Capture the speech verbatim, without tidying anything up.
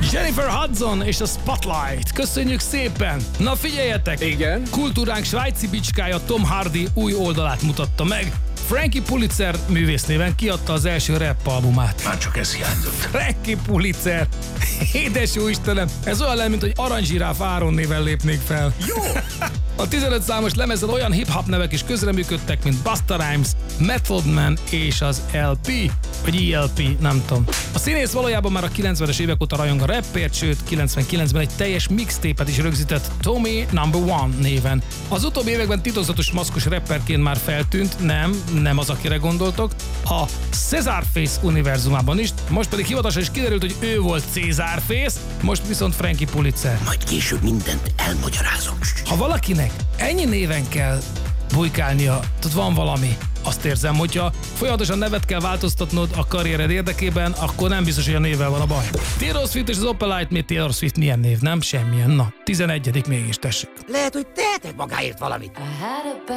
Jennifer Hudson és a Spotlight. Köszönjük szépen! Na figyeljetek! Igen? Kultúránk svájci bicskája Tom Hardy új oldalát mutatta meg. Frankie Pulitzer művésznéven kiadta az első rap albumát. Már csak ez hiányzott. Frankie Pulitzer. Édes jó Istenem, ez olyan lenne, mint hogy Aranyzsiráf Áron néven lépnék fel. Jó! A tizenöt számos lemezen olyan hip-hop nevek is közreműködtek, mint Busta Rhymes, Method Man és az el pé, vagy i el pé, nem tudom. A színész valójában már a kilencvenes évek óta rajong a rappért, sőt kilencvenkilencben egy teljes mixtépet is rögzített Tommy Number One néven. Az utóbbi években titokzatos maszkos rapperként már feltűnt, nem, nem az, akire gondoltok, a Cesarface univerzumában is, most pedig hivatalosan is kiderült, hogy ő volt Cesarface, most viszont Frankie Pulitzer. Majd később mindent elmagyarázok. Ha valakinek ennyi néven kell bujkálnia, tehát van valami, azt érzem, hogyha folyamatosan nevet kell változtatnod a karriered érdekében, akkor nem biztos, hogy a névvel van a baj. Taylor Swift és az Opelite, mi Taylor Swift milyen név? Nem semmilyen. Na, tizenegyedik mégis, tessék. Lehet, hogy tehetek magáért valamit.